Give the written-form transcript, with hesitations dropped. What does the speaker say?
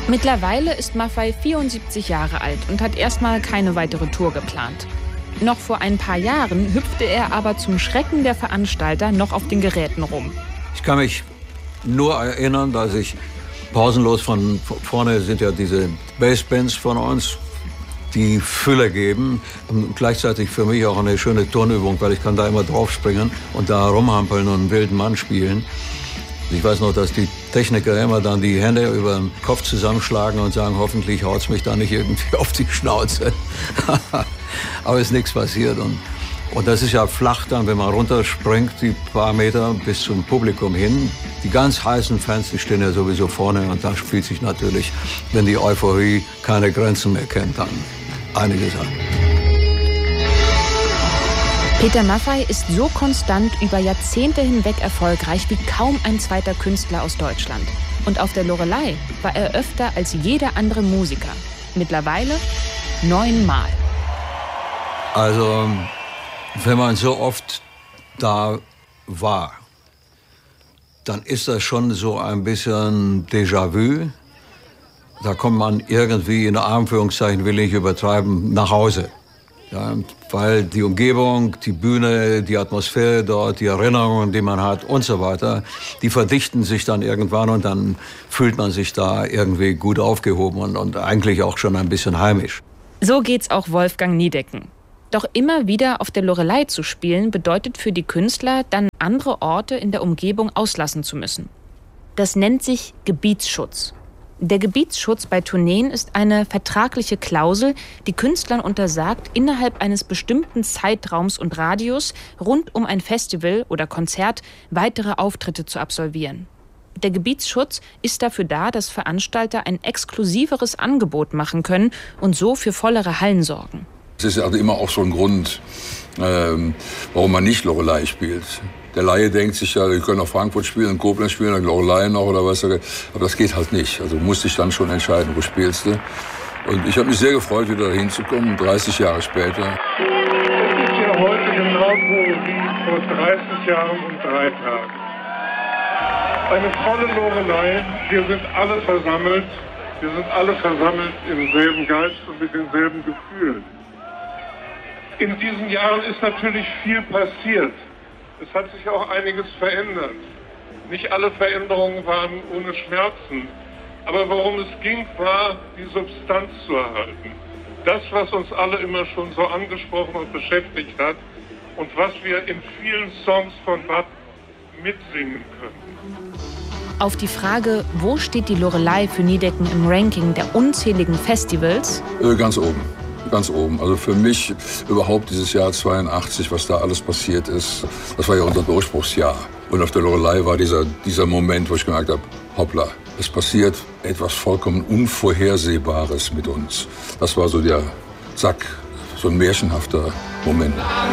Mittlerweile ist Maffay 74 Jahre alt und hat erstmal keine weitere Tour geplant. Noch vor ein paar Jahren hüpfte er aber zum Schrecken der Veranstalter noch auf den Geräten rum. Ich kann mich nur erinnern, dass ich pausenlos von vorne sind ja diese Bassbands von uns, die Fülle geben. Und gleichzeitig für mich auch eine schöne Turnübung, weil ich kann da immer draufspringen und da rumhampeln und einen wilden Mann spielen. Ich weiß noch, dass die Techniker immer dann die Hände über den Kopf zusammenschlagen und sagen, hoffentlich haut's mich da nicht irgendwie auf die Schnauze. Aber ist nichts passiert. Und das ist ja flach dann, wenn man runterspringt, die paar Meter bis zum Publikum hin. Die ganz heißen Fans, die stehen ja sowieso vorne. Und da spielt sich natürlich, wenn die Euphorie keine Grenzen mehr kennt, dann einiges an. Peter Maffay ist so konstant über Jahrzehnte hinweg erfolgreich wie kaum ein zweiter Künstler aus Deutschland. Und auf der Loreley war er öfter als jeder andere Musiker. Mittlerweile 9-mal. Also, wenn man so oft da war, dann ist das schon so ein bisschen Déjà-vu. Da kommt man irgendwie, in Anführungszeichen will ich übertreiben, nach Hause. Ja, weil die Umgebung, die Bühne, die Atmosphäre dort, die Erinnerungen, die man hat und so weiter, die verdichten sich dann irgendwann und dann fühlt man sich da irgendwie gut aufgehoben und eigentlich auch schon ein bisschen heimisch. So geht's auch Wolfgang Niedecken. Doch immer wieder auf der Loreley zu spielen, bedeutet für die Künstler, dann andere Orte in der Umgebung auslassen zu müssen. Das nennt sich Gebietsschutz. Der Gebietsschutz bei Tourneen ist eine vertragliche Klausel, die Künstlern untersagt, innerhalb eines bestimmten Zeitraums und Radius rund um ein Festival oder Konzert weitere Auftritte zu absolvieren. Der Gebietsschutz ist dafür da, dass Veranstalter ein exklusiveres Angebot machen können und so für vollere Hallen sorgen. Es ist also immer auch so ein Grund, warum man nicht Loreley spielt. Der Laie denkt sich ja, wir können auch Frankfurt spielen, Koblenz spielen, dann Loreley noch oder was. Aber das geht halt nicht. Also musste ich dann schon entscheiden, wo spielst du. Und ich habe mich sehr gefreut, wieder dahin zu kommen, 30 Jahre später. Es ist ja heute genauso wie vor 30 Jahren und 3 Tagen. Eine volle Loreley, wir sind alle versammelt. Wir sind alle versammelt im selben Geist und mit denselben Gefühlen. In diesen Jahren ist natürlich viel passiert. Es hat sich auch einiges verändert. Nicht alle Veränderungen waren ohne Schmerzen. Aber worum es ging, war, die Substanz zu erhalten. Das, was uns alle immer schon so angesprochen und beschäftigt hat und was wir in vielen Songs von Bad mitsingen können. Auf die Frage, wo steht die Loreley für Niedecken im Ranking der unzähligen Festivals? Ganz oben. Ganz oben. Also für mich überhaupt dieses Jahr 82, was da alles passiert ist, das war ja unser Durchbruchsjahr. Und auf der Loreley war dieser Moment, wo ich gemerkt habe, hoppla, es passiert etwas vollkommen Unvorhersehbares mit uns. Das war so der Zack, so ein märchenhafter Moment.